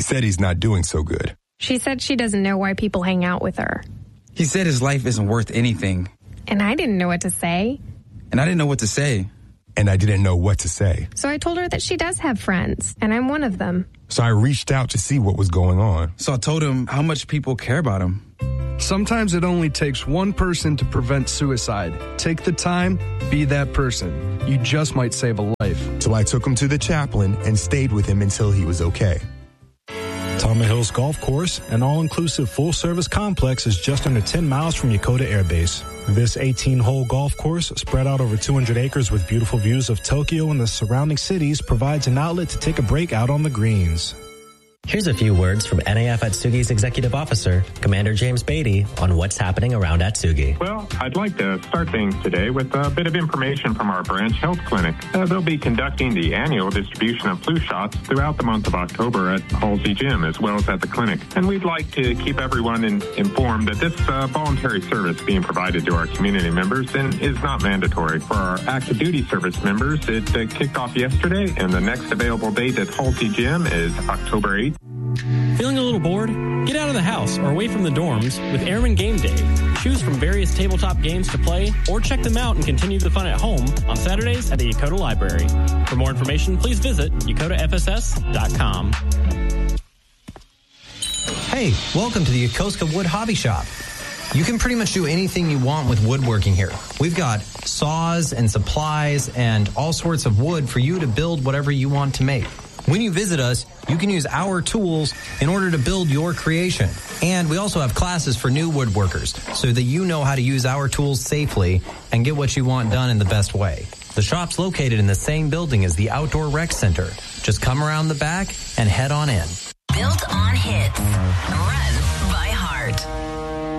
said he's not doing so good. She said she doesn't know why people hang out with her. He said his life isn't worth anything. And I didn't know what to say. And I didn't know what to say. And I didn't know what to say. So I told her that she does have friends, and I'm one of them. So I reached out to see what was going on. So I told him how much people care about him. Sometimes it only takes one person to prevent suicide. Take the time, be that person. You just might save a life. So I took him to the chaplain and stayed with him until he was okay. Tama Hills Golf Course, an all-inclusive full-service complex, is just under 10 miles from Yokota Air Base. This 18-hole golf course, spread out over 200 acres with beautiful views of Tokyo and the surrounding cities, provides an outlet to take a break out on the greens. Here's a few words from NAF Atsugi's Executive Officer, Commander James Beatty, on what's happening around Atsugi. Well, I'd like to start things today with a bit of information from our branch health clinic. They'll be conducting the annual distribution of flu shots throughout the month of October at Halsey Gym as well as at the clinic. And we'd like to keep everyone informed that this voluntary service being provided to our community members is not mandatory. For our active duty service members, it kicked off yesterday, and the next available date at Halsey Gym is October 8th. Feeling a little bored? Get out of the house or away from the dorms with Airman Game Day. Choose from various tabletop games to play or check them out and continue the fun at home on Saturdays at the Yokota Library. For more information, please visit YokotaFSS.com. Hey, welcome to the Yokosuka Wood Hobby Shop. You can pretty much do anything you want with woodworking here. We've got saws and supplies and all sorts of wood for you to build whatever you want to make. When you visit us, you can use our tools in order to build your creation. And we also have classes for new woodworkers so that you know how to use our tools safely and get what you want done in the best way. The shop's located in the same building as the Outdoor Rec Center. Just come around the back and head on in. Built on hits. Right.